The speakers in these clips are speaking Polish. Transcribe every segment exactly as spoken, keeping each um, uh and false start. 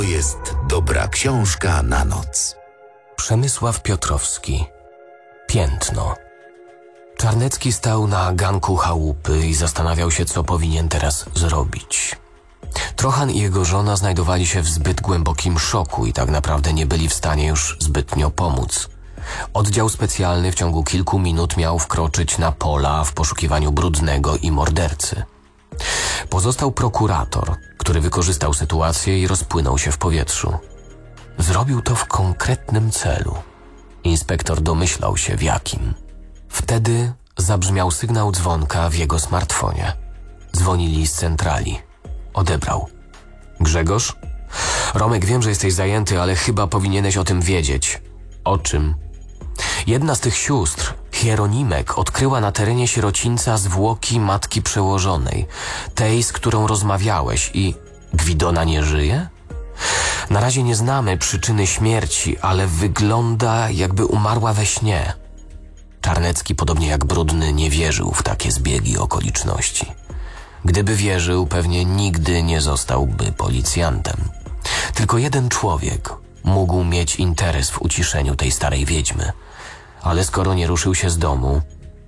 jest dobra książka na noc. Przemysław Piotrowski. Piętno. Czarnecki stał na ganku chałupy i zastanawiał się, co powinien teraz zrobić. Trochan i jego żona znajdowali się w zbyt głębokim szoku i tak naprawdę nie byli w stanie już zbytnio pomóc. Oddział specjalny w ciągu kilku minut miał wkroczyć na pola w poszukiwaniu brudnego i mordercy. Pozostał prokurator, który wykorzystał sytuację i rozpłynął się w powietrzu. Zrobił to w konkretnym celu. Inspektor domyślał się w jakim. Wtedy zabrzmiał sygnał dzwonka w jego smartfonie. Dzwonili z centrali. Odebrał. Grzegorz? Romek, wiem, że jesteś zajęty, ale chyba powinieneś o tym wiedzieć. O czym? Jedna z tych sióstr, Hieronimek, odkryła na terenie sierocińca zwłoki matki przełożonej, tej, z którą rozmawiałeś, i Gwidona nie żyje? Na razie nie znamy przyczyny śmierci, ale wygląda, jakby umarła we śnie. Czarnecki, podobnie jak Brudny, nie wierzył w takie zbiegi okoliczności. Gdyby wierzył, pewnie nigdy nie zostałby policjantem. Tylko jeden człowiek mógł mieć interes w uciszeniu tej starej wiedźmy. Ale skoro nie ruszył się z domu,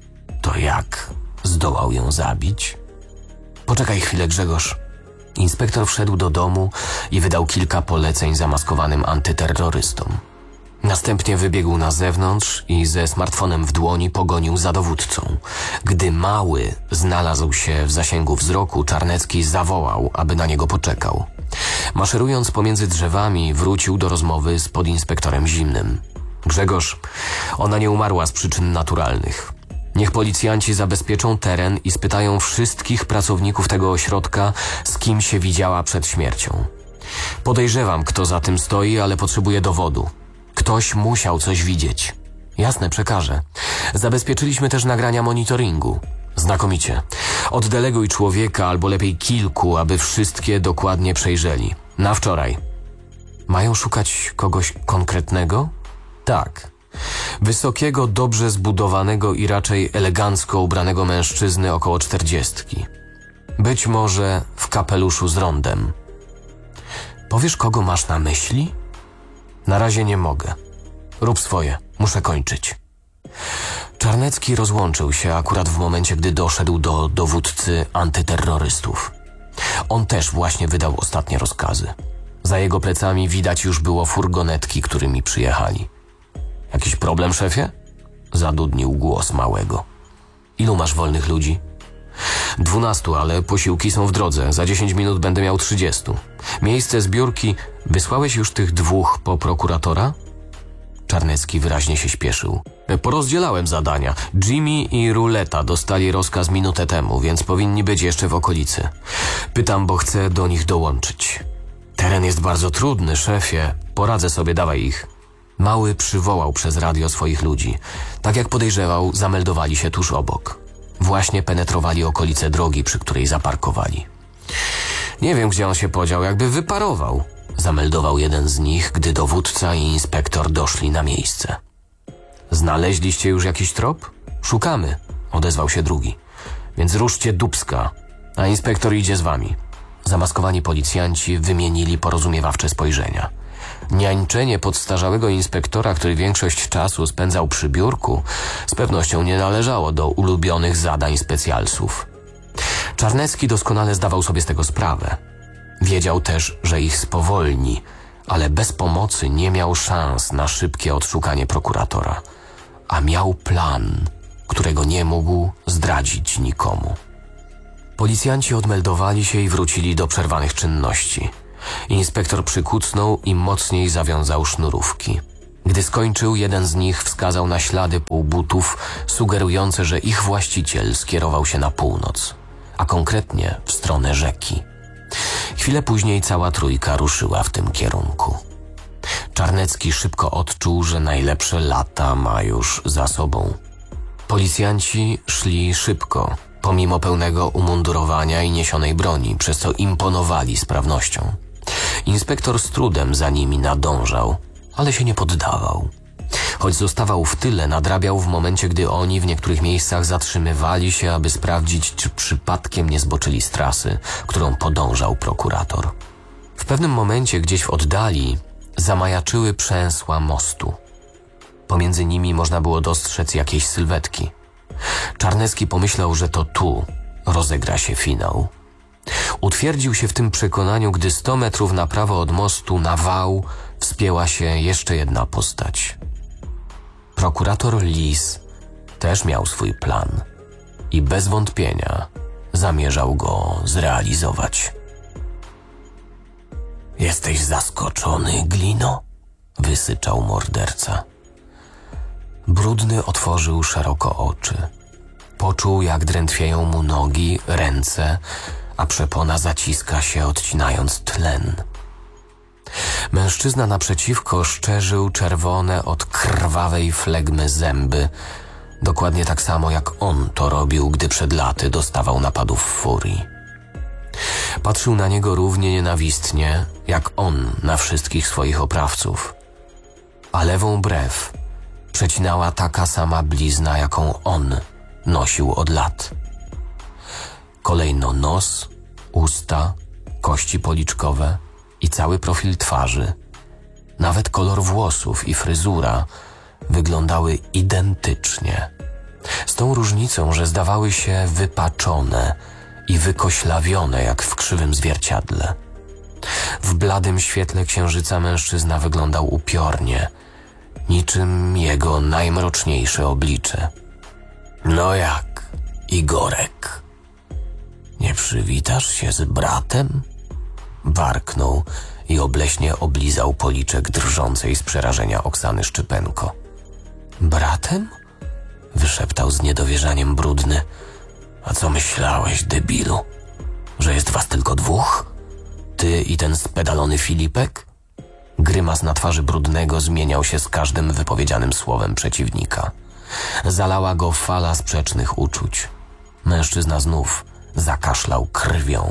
to jak zdołał ją zabić? Poczekaj chwilę, Grzegorz. Inspektor wszedł do domu i wydał kilka poleceń zamaskowanym antyterrorystom. Następnie wybiegł na zewnątrz i ze smartfonem w dłoni pogonił za dowódcą. Gdy mały znalazł się w zasięgu wzroku, Czarnecki zawołał, aby na niego poczekał. Maszerując pomiędzy drzewami, wrócił do rozmowy z podinspektorem Zimnym. Grzegorz, ona nie umarła z przyczyn naturalnych. Niech policjanci zabezpieczą teren i spytają wszystkich pracowników tego ośrodka, z kim się widziała przed śmiercią. Podejrzewam, kto za tym stoi, ale potrzebuję dowodu. Ktoś musiał coś widzieć. Jasne, przekażę. Zabezpieczyliśmy też nagrania monitoringu. Znakomicie. Oddeleguj człowieka, albo lepiej kilku, aby wszystkie dokładnie przejrzeli. Na wczoraj. Mają szukać kogoś konkretnego? Tak. Wysokiego, dobrze zbudowanego i raczej elegancko ubranego mężczyzny około czterdziestki. Być może w kapeluszu z rondem. Powiesz, kogo masz na myśli? Na razie nie mogę. Rób swoje. Muszę kończyć. Czarnecki rozłączył się akurat w momencie, gdy doszedł do dowódcy antyterrorystów. On też właśnie wydał ostatnie rozkazy. Za jego plecami widać już było furgonetki, którymi przyjechali. Jakiś problem, szefie? Zadudnił głos małego. Ilu masz wolnych ludzi? Dwunastu, ale posiłki są w drodze. Za dziesięć minut będę miał trzydziestu. Miejsce zbiórki... Wysłałeś już tych dwóch po prokuratora? Czarnecki wyraźnie się śpieszył. Porozdzielałem zadania. Jimmy i Ruleta dostali rozkaz minutę temu, więc powinni być jeszcze w okolicy. Pytam, bo chcę do nich dołączyć. Teren jest bardzo trudny, szefie. Poradzę sobie, dawaj ich. Mały przywołał przez radio swoich ludzi. Tak jak podejrzewał, zameldowali się tuż obok. Właśnie penetrowali okolice drogi, przy której zaparkowali. Nie wiem, gdzie on się podział, jakby wyparował. Zameldował jeden z nich, gdy dowódca i inspektor doszli na miejsce. Znaleźliście już jakiś trop? Szukamy, odezwał się drugi. Więc ruszcie dupska, a inspektor idzie z wami. Zamaskowani policjanci wymienili porozumiewawcze spojrzenia. Niańczenie podstarzałego inspektora, który większość czasu spędzał przy biurku, z pewnością nie należało do ulubionych zadań specjalsów. Czarnecki doskonale zdawał sobie z tego sprawę. Wiedział też, że ich spowolni, ale bez pomocy nie miał szans na szybkie odszukanie prokuratora. A miał plan, którego nie mógł zdradzić nikomu. Policjanci odmeldowali się i wrócili do przerwanych czynności. Inspektor przykucnął i mocniej zawiązał sznurówki. Gdy skończył, jeden z nich wskazał na ślady półbutów, sugerujące, że ich właściciel skierował się na północ, a konkretnie w stronę rzeki. Chwilę później cała trójka ruszyła w tym kierunku. Czarnecki szybko odczuł, że najlepsze lata ma już za sobą. Policjanci szli szybko, pomimo pełnego umundurowania i niesionej broni, przez co imponowali sprawnością. Inspektor z trudem za nimi nadążał, ale się nie poddawał. Choć zostawał w tyle, nadrabiał w momencie, gdy oni w niektórych miejscach zatrzymywali się, aby sprawdzić, czy przypadkiem nie zboczyli z trasy, którą podążał prokurator. W pewnym momencie gdzieś w oddali zamajaczyły przęsła mostu. Pomiędzy nimi można było dostrzec jakieś sylwetki. Czarnecki pomyślał, że to tu rozegra się finał. Utwierdził się w tym przekonaniu, gdy sto metrów na prawo od mostu na wał wspięła się jeszcze jedna postać. Prokurator Lis też miał swój plan i bez wątpienia zamierzał go zrealizować. Jesteś zaskoczony, Glino? Wysyczał morderca. Brudny otworzył szeroko oczy. Poczuł, jak drętwieją mu nogi, ręce, a przepona zaciska się, odcinając tlen. Mężczyzna naprzeciwko szczerzył czerwone od krwawej flegmy zęby, dokładnie tak samo jak on to robił, gdy przed laty dostawał napadów furii. Patrzył na niego równie nienawistnie, jak on na wszystkich swoich oprawców. A lewą brew przecinała taka sama blizna, jaką on nosił od lat. Kolejno nos, usta, kości policzkowe i cały profil twarzy, nawet kolor włosów i fryzura wyglądały identycznie. Z tą różnicą, że zdawały się wypaczone i wykoślawione jak w krzywym zwierciadle. W bladym świetle księżyca mężczyzna wyglądał upiornie, niczym jego najmroczniejsze oblicze. No jak, Igorek? Nie przywitasz się z bratem? Warknął i obleśnie oblizał policzek drżącej z przerażenia Oksany Szczypenko. Bratem? Wyszeptał z niedowierzaniem Brudny. A co myślałeś, debilu? Że jest was tylko dwóch? Ty i ten spedalony Filipek? Grymas na twarzy Brudnego zmieniał się z każdym wypowiedzianym słowem przeciwnika. Zalała go fala sprzecznych uczuć. Mężczyzna znów zakaszlał krwią.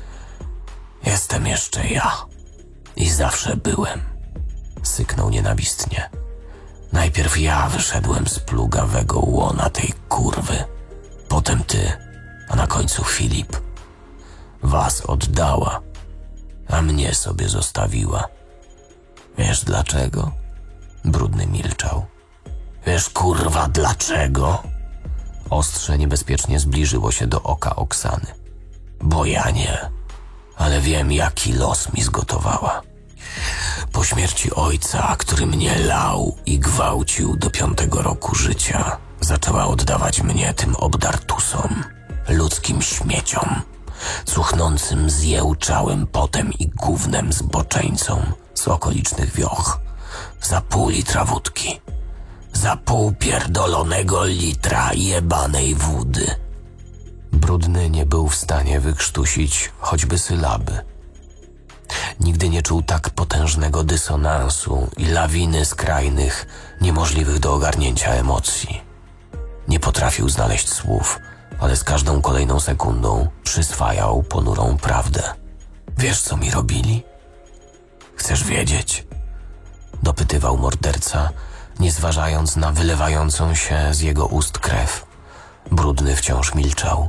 Jestem jeszcze ja i zawsze byłem, syknął nienawistnie. Najpierw ja wyszedłem z plugawego łona tej kurwy, potem ty, a na końcu Filip. Was oddała, a mnie sobie zostawiła. Wiesz dlaczego? Brudny milczał. Wiesz kurwa dlaczego? Ostrze niebezpiecznie zbliżyło się do oka Oksany. Bo ja nie, ale wiem jaki los mi zgotowała. Po śmierci ojca, który mnie lał i gwałcił do piątego roku życia, zaczęła oddawać mnie tym obdartusom, ludzkim śmieciom, cuchnącym zjełczałym potem i gównem zboczeńcom z okolicznych wioch. Za pół litra wódki, za pół pierdolonego litra jebanej wody. Brudny nie był w stanie wykrztusić choćby sylaby. Nigdy nie czuł tak potężnego dysonansu i lawiny skrajnych, niemożliwych do ogarnięcia emocji. Nie potrafił znaleźć słów, ale z każdą kolejną sekundą przyswajał ponurą prawdę. Wiesz, co mi robili? Chcesz wiedzieć? Dopytywał morderca, nie zważając na wylewającą się z jego ust krew. Brudny wciąż milczał.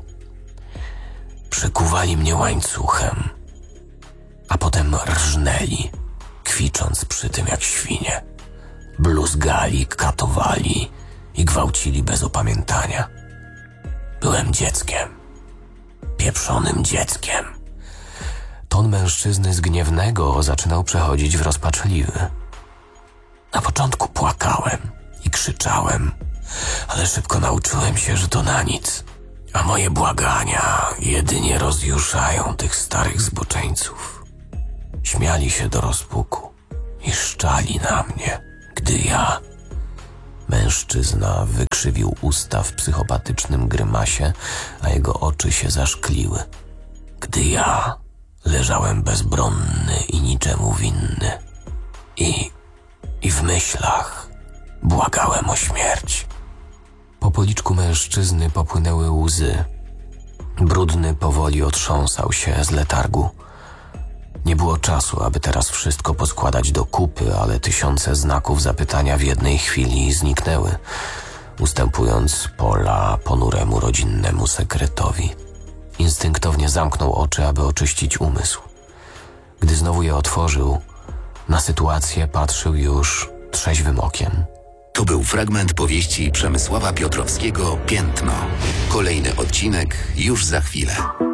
Przykuwali mnie łańcuchem, a potem rżnęli, kwicząc przy tym jak świnie. Bluzgali, katowali i gwałcili bez opamiętania. Byłem dzieckiem, pieprzonym dzieckiem. Ton mężczyzny z gniewnego zaczynał przechodzić w rozpaczliwy. Na początku płakałem i krzyczałem, ale szybko nauczyłem się, że to na nic, a moje błagania jedynie rozjuszają tych starych zboczeńców. Śmiali się do rozpuku i szczali na mnie, gdy ja... Mężczyzna wykrzywił usta w psychopatycznym grymasie, a jego oczy się zaszkliły. Gdy ja leżałem bezbronny i niczemu winny. I... i w myślach błagałem o śmierć. Po policzku mężczyzny popłynęły łzy. Brudny powoli otrząsał się z letargu. Nie było czasu, aby teraz wszystko poskładać do kupy, ale tysiące znaków zapytania w jednej chwili zniknęły, ustępując pola ponuremu rodzinnemu sekretowi. Instynktownie zamknął oczy, aby oczyścić umysł. Gdy znowu je otworzył, na sytuację patrzył już trzeźwym okiem. To był fragment powieści Przemysława Piotrowskiego Piętno. Kolejny odcinek już za chwilę.